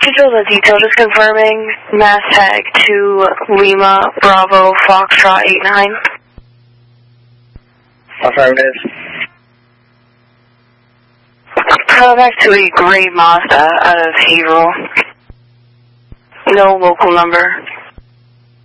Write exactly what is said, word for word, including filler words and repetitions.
Control the detail, just confirming mass tag to Lima, Bravo, Foxtrot eight nine. Affirmative. Call back to a gray Mazda out of Haverhill. No local number.